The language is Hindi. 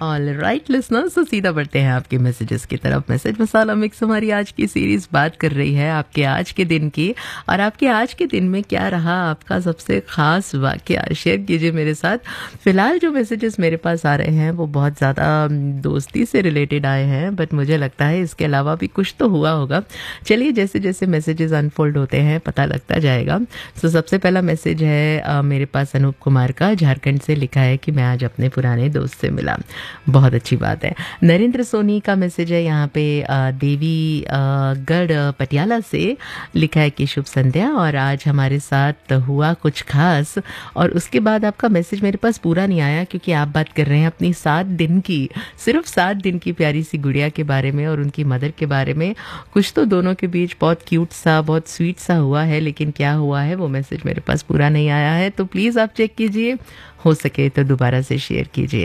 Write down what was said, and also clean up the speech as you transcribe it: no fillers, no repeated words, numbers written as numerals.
ऑल राइट लिसनर्स, तो सीधा बढ़ते हैं आपके मैसेजेस की तरफ। मैसेज मसाला मिक्स हमारी आज की सीरीज बात कर रही है आपके आज के दिन की, और आपके आज के दिन में क्या रहा आपका सबसे खास वाकया, शेयर कीजिए मेरे साथ। फिलहाल जो मैसेजेस मेरे पास आ रहे हैं वो बहुत ज़्यादा दोस्ती से रिलेटेड आए हैं, बट मुझे लगता है इसके अलावा भी कुछ तो हुआ होगा। चलिए जैसे जैसे मैसेजेस अनफोल्ड होते हैं पता लगता जाएगा। तो सबसे पहला मैसेज है मेरे पास अनूप कुमार का, झारखंड से। लिखा है कि मैं आज अपने पुराने दोस्त से मिला, बहुत अच्छी बात है। नरेंद्र सोनी का मैसेज है यहाँ पे देवी गढ़ पटियाला से। लिखा है कि शुभ संध्या और आज हमारे साथ हुआ कुछ खास। और उसके बाद आपका मैसेज मेरे पास पूरा नहीं आया क्योंकि आप बात कर रहे हैं अपनी 7 दिन की, सिर्फ 7 दिन की प्यारी सी गुड़िया के बारे में और उनकी मदर के बारे में। कुछ तो दोनों के बीच बहुत क्यूट सा, बहुत स्वीट सा हुआ है, लेकिन क्या हुआ है वो मैसेज मेरे पास पूरा नहीं आया है। तो प्लीज़ आप चेक कीजिए, हो सके तो दोबारा से शेयर कीजिए।